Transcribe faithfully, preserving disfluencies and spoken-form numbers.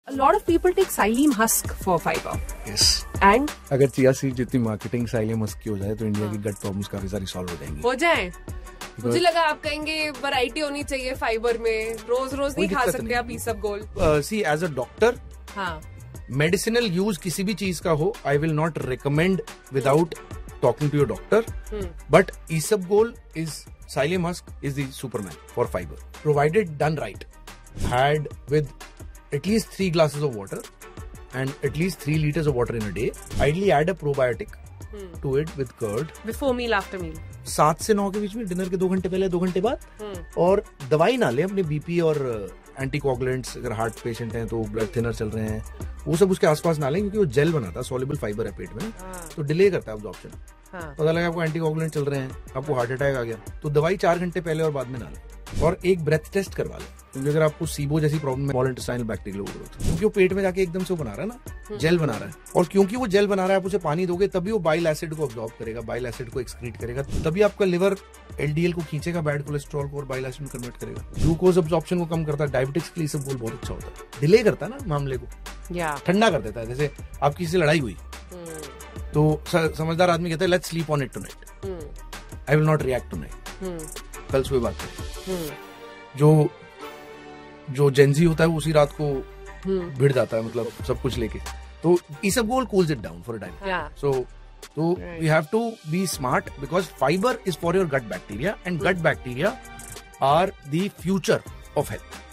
a lot of people take psyllium husk for fiber. Yes. And अगर chia seed जितनी marketing psyllium husk की हो जाए तो इंडिया की गट प्रॉब्लम्स काफी सारी सॉल्व हो जाएंगी. हो जाए. मुझे लगा आप कहेंगे वैरायटी होनी चाहिए फाइबर में, रोज रोज नहीं खा सकते आप ईसबगोल. सी एज अ डॉक्टर, हाँ, मेडिसिनल यूज किसी भी चीज का हो, I will not recommend without talking to your doctor. But isabgol is psyllium husk is the superman for fiber, provided done right. Had with at least three glasses of water and at least three liters of water in a day. Ideally add a probiotic hmm. to it with curd. Before meal, after meal. सात से नौ के बीच में, dinner के दो घंटे पहले, दो घंटे बाद. hmm. और दवाई ना ले, अपने बीपी और एंटीकोगुलेंट्स, अगर हार्ट पेशेंट हैं तो ब्लड थिनर चल रहे हैं, वो सब उसके आसपास ना लें, क्योंकि वो जेल बनाता है, सॉल्युबल फाइबर है पेट में, हाँ. तो डिले करता है अब्जॉर्प्शन. हाँ. पता लगा आपको एंटीकोगुलेंट चल रहे हैं, आपको हार्ट अटैक आ गया, तो दवाई चार घंटे पहले और बाद में ना लें. और एक ब्रेथ टेस्ट करवा लें, क्योंकि अगर आपको सीबो जैसी प्रॉब्लम है, स्मॉल इंटेस्टाइनल बैक्टीरियल ओवरग्रोथ, क्योंकि वो पेट में जाके एकदम से वो बना रहा है ना, जेल बना रहा है, और क्योंकि वो जेल बना रहा है, आप उसे पानी दोगे तभी वो बाइल एसिड को अब्सॉर्ब करेगा, बाइल एसिड को एक्सक्रीट करेगा, तभी आपका लिवर एलडीएल को खींचेगा, बैड कोलेस्ट्रॉल को, और बाइल एसिड में कन्वर्ट करेगा, ग्लूकोज अब्सॉर्प्शन को कम करता है. डायबिटिक्स के लिए सब बहुत अच्छा होता है. डिले करता है ना मामले को, ठंडा कर देता है. जैसे आपकी से लड़ाई हुई तो समझदार आदमी कहता है let's sleep on it tonight, I will not react tonight, कल सुबह बात करें. जो जो जेंजी होता है वो उसी रात को भिड़ जाता है, मतलब सब कुछ लेके. तो isabgol cools it down for a time. सो तो we have to be smart, because fibre is for your gut bacteria, and gut bacteria are the future of health.